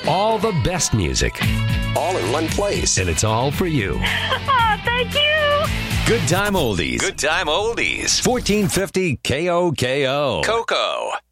All the best music. All in one place. And it's all for you. Oh, thank you. Good Time Oldies. Good time oldies. 1450 KOKO. Coco.